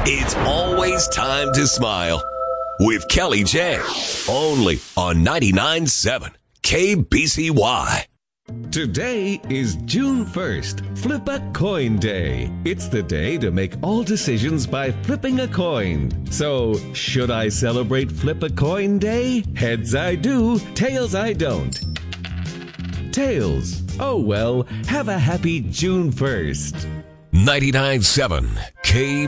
It's always time to smile with Kelly J. Only on 99.7 KBCY. Today is June 1st, Flip a Coin Day. It's the day to make all decisions by flipping a coin. So, should I celebrate Flip a Coin Day? Heads I do, tails I don't. Tails. Oh well, have a happy June 1st. 99.7 KBCY.